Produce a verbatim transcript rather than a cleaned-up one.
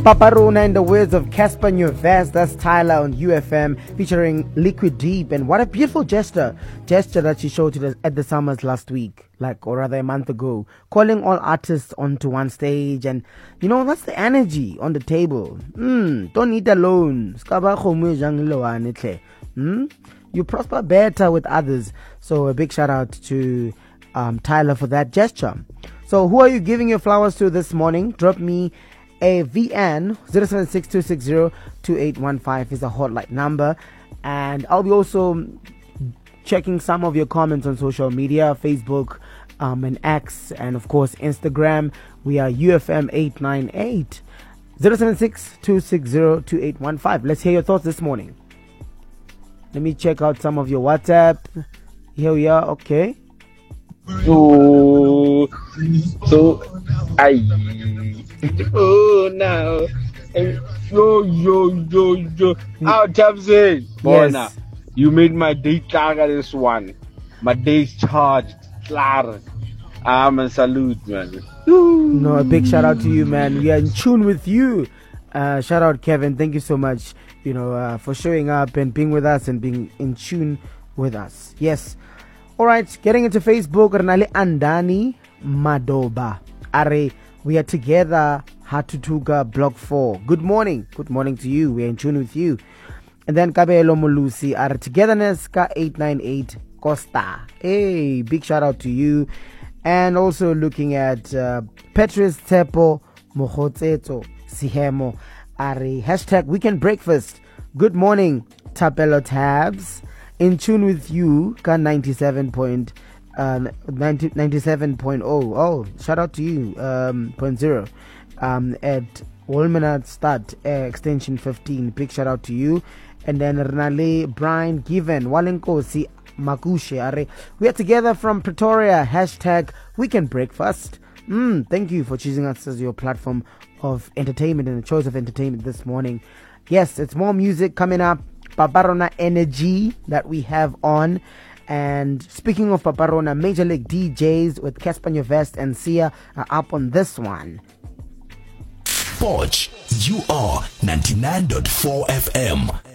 Paparona in the words of Casper Nyovest. That's Tyler on U F M featuring Liquid Deep. And what a beautiful gesture gesture that she showed to the, at the Summers last week, like, or rather a month ago, calling all artists onto one stage. And you know, that's the energy on the table. Mm, don't eat alone. Mm? You prosper better with others. So a big shout out to um, Tyler for that gesture. So who are you giving your flowers to this morning? Drop me a V N. Zero seven six two six zero two eight one five is a hotline number. And I'll be also checking some of your comments on social media, Facebook um, and X, and of course Instagram. We are U F M eight nine eight. Zero seven six two six zero two eight one five. Let's hear your thoughts this morning. Let me check out some of your WhatsApp. Here we are. Okay. So, so I. Oh no! Yo yo yo yo! How Tabs? Bona, you made my day clear. This one, my day's charged. Clear. I'm a salute, man. No, a big shout out to you, man. We are in tune with you. Uh, shout out, Kevin. Thank you so much, you know, uh, for showing up and being with us and being in tune with us. Yes. All right. Getting into Facebook, Renale Andani Madoba. Are we are together. Hatutuga Block four. Good morning. Good morning to you. We are in tune with you. And then Kabelo Molusi. Are togetherness ka eight nine eight Costa. Hey, big shout out to you. And also looking at uh, Petrus Tepo Mohotseto Sihemo. Are hashtag Weekend Breakfast. Good morning, Tapelo Tabs. In tune with you, Ka ninety-seven point uh, ninety, ninety-seven point oh. Oh, shout out to you, um, point zero. Um, at Wolmenat Start uh, extension fifteen. Big shout out to you. And then Renale Brian Given Walenkosi Makushe. Are we are together from Pretoria. Hashtag Weekend Breakfast. Mm, thank you for choosing us as your platform of entertainment and the choice of entertainment this morning. Yes, it's more music coming up. Paparona energy that we have on. And speaking of Paparona, Major League D Js with Casper Nyovest and Sia are up on this one. Forge, you are ninety-nine point four F M.